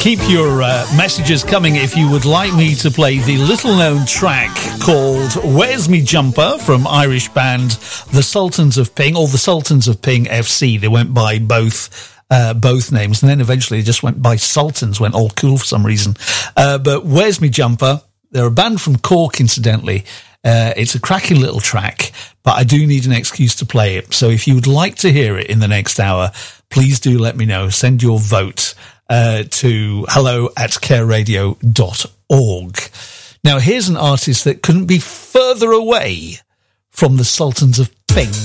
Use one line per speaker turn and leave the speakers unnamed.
Keep your messages coming if you would like me to play the little-known track called Where's Me Jumper from Irish band The Sultans of Ping, or The Sultans of Ping FC. They went by both names, and then eventually they just went by Sultans, went all cool for some reason. But Where's Me Jumper? They're a band from Cork, incidentally. It's a cracking little track, but I do need an excuse to play it. So if you would like to hear it in the next hour, please do let me know. Send your vote to hello@careradio.org. Now, here's an artist that couldn't be further away from the Sultans of Ping.